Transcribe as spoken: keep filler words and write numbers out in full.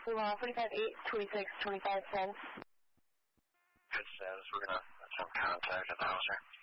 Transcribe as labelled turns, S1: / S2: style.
S1: Lima, forty-five eight, twenty-six, twenty-five cents.
S2: Good status. We're going to attempt contact at the house here.